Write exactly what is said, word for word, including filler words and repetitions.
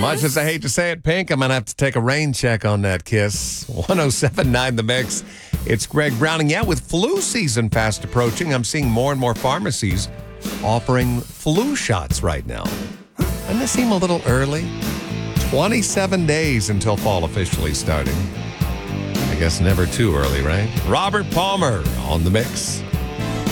Much as I hate to say it, Pink, I'm going to have to take a rain check on that kiss. one oh seven point nine The Mix. It's Greg Browning. Yeah, with flu season fast approaching, I'm seeing more and more pharmacies offering flu shots right now. Doesn't this seem a little early? twenty-seven days until fall officially starting. I guess never too early, right? Robert Palmer on The Mix.